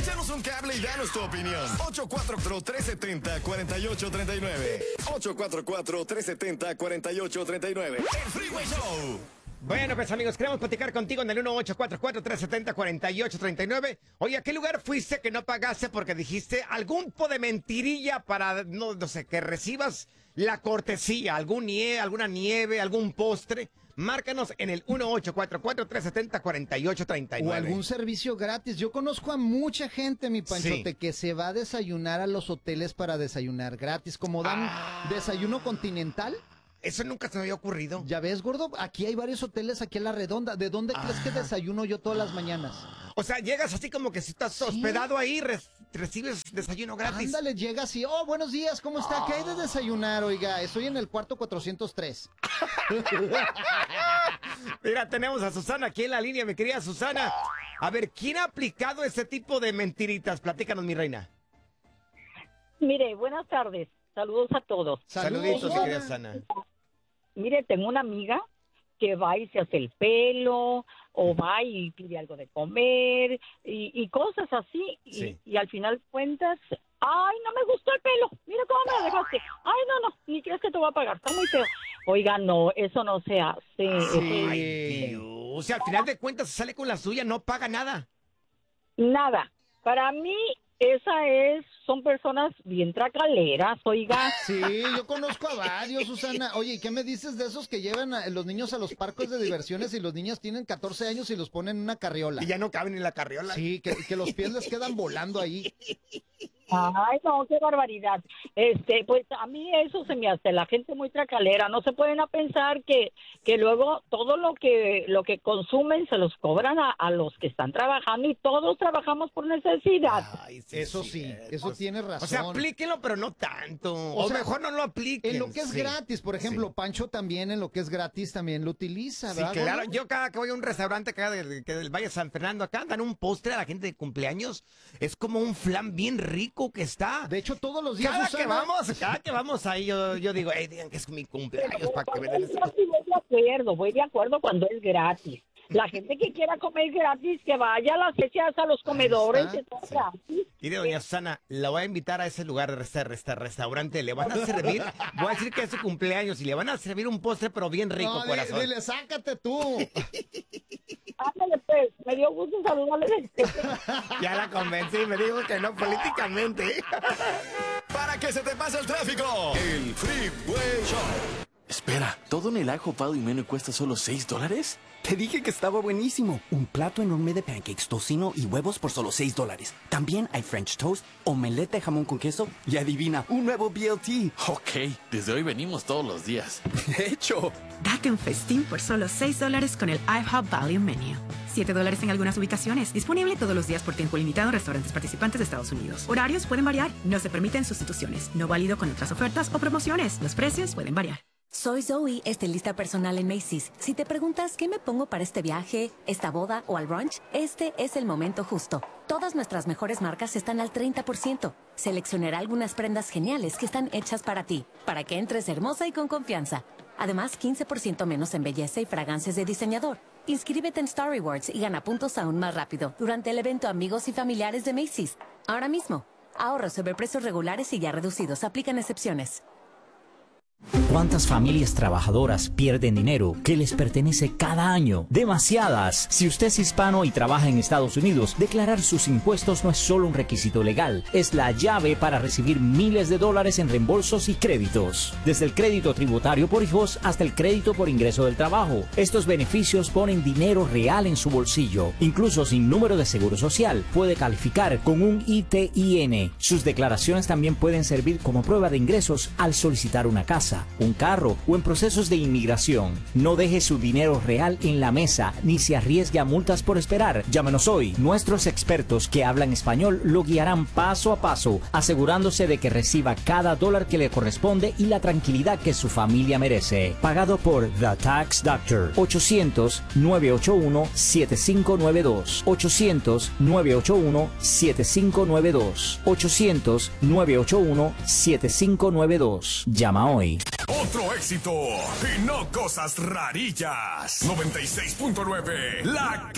Échanos un cable y danos tu opinión. 844-370-4839. 844-370-4839. El Freeway Show. Bueno, pues amigos, queremos platicar contigo en el 1844-370-4839. Oye, ¿a qué lugar fuiste que no pagaste porque dijiste algún tipo de mentirilla para, no sé, que recibas la cortesía? Alguna nieve, algún postre. Márcanos en el 1844-370-4839. O algún servicio gratis. Yo conozco a mucha gente, mi Panchote, que se va a desayunar a los hoteles para desayunar gratis. Como dan desayuno continental. Eso nunca se me había ocurrido. Ya ves, gordo, aquí hay varios hoteles aquí en La Redonda. ¿De dónde crees que desayuno yo todas las mañanas? O sea, llegas así como que si estás hospedado ahí, recibes desayuno gratis. Ándale, llegas y, buenos días, ¿cómo está? ¿Qué hay de desayunar? Oiga, estoy en el cuarto 403. Mira, tenemos a Susana aquí en la línea, mi querida Susana. A ver, ¿quién ha aplicado ese tipo de mentiritas? Platícanos, mi reina. Mire, buenas tardes. Saludos a todos. Saluditos, mi querida Susana. Mire, tengo una amiga que va y se hace el pelo, o va y pide algo de comer, y cosas así. Sí. Y al final de cuentas, ay, no me gustó el pelo. Mira cómo me lo dejaste. Ay, no, ni crees que te voy a pagar. Está muy feo. Oiga, no, eso no se hace. Ay, Dios. O sea, al final de cuentas se sale con la suya, no paga nada. Nada. Para mí, son personas bien tracaleras, oiga. Sí, yo conozco a varios, Susana. Oye, ¿y qué me dices de esos que llevan a los niños a los parques de diversiones y los niños tienen 14 años y los ponen en una carriola? Y ya no caben en la carriola. Sí, que los pies les quedan volando ahí. Ay, no, qué barbaridad. Pues a mí eso se me hace, la gente muy tracalera. No se pueden a pensar que luego todo lo que consumen se los cobran a los que están trabajando, y todos trabajamos por necesidad. Ay, Eso sí, eso tiene razón. O sea, aplíquenlo, pero no tanto. O sea, mejor no lo apliquen. En lo que es gratis, por ejemplo, Pancho también en lo que es gratis también lo utiliza, ¿verdad? Sí, claro. Yo cada que voy a un restaurante acá del Valle de San Fernando, acá dan un postre a la gente de cumpleaños. Es como un flan bien rico que está. De hecho, todos los días, Cada Susana, que vamos ahí, yo digo, digan que es mi cumpleaños para que me den eso. Voy de acuerdo cuando es gratis. La gente que quiera comer gratis, que vaya a las fechas, a los comedores. Mire, doña Susana, la voy a invitar a ese lugar, restaurante. Le van a servir, voy a decir que es su cumpleaños, y le van a servir un postre, pero bien rico, corazón. Dile, sácate tú. Ándale, pues, me dio gusto saludarle. Ya la convencí, me dijo que no políticamente. Para que se te pase el tráfico, el Freeway Show. Espera, ¿todo en el IHOP Value Menu cuesta solo $6? Te dije que estaba buenísimo. Un plato enorme de pancakes, tocino y huevos por solo $6. También hay French toast, omelette de jamón con queso y adivina, un nuevo BLT. Ok, desde hoy venimos todos los días. De hecho, Date un festín por solo $6 con el IHOP Value Menu. $7 en algunas ubicaciones. Disponible todos los días por tiempo limitado en restaurantes participantes de Estados Unidos. Horarios pueden variar. No se permiten sustituciones. No válido con otras ofertas o promociones. Los precios pueden variar. Soy Zoe, estilista personal en Macy's. Si te preguntas qué me pongo para este viaje, esta boda o al brunch, este es el momento justo. Todas nuestras mejores marcas están al 30%. Seleccionaré algunas prendas geniales que están hechas para ti, para que entres hermosa y con confianza. Además, 15% menos en belleza y fragancias de diseñador. Inscríbete en Star Rewards y gana puntos aún más rápido durante el evento Amigos y Familiares de Macy's. Ahora mismo, ahorros sobre precios regulares y ya reducidos. Aplican excepciones. ¿Cuántas familias trabajadoras pierden dinero que les pertenece cada año? Demasiadas. Si usted es hispano y trabaja en Estados Unidos, declarar sus impuestos no es solo un requisito legal, es la llave para recibir miles de dólares en reembolsos y créditos. Desde el crédito tributario por hijos hasta el crédito por ingreso del trabajo. Estos beneficios ponen dinero real en su bolsillo. Incluso sin número de seguro social, puede calificar con un ITIN. Sus declaraciones también pueden servir como prueba de ingresos al solicitar una casa, un carro o en procesos de inmigración. No deje su dinero real en la mesa ni se arriesgue a multas por esperar. Llámenos hoy. Nuestros expertos que hablan español lo guiarán paso a paso, asegurándose de que reciba cada dólar que le corresponde y la tranquilidad que su familia merece. Pagado por The Tax Doctor. 800-981-7592. 800-981-7592. 800-981-7592. Llama hoy. Otro éxito y no cosas rarillas. 96.9 La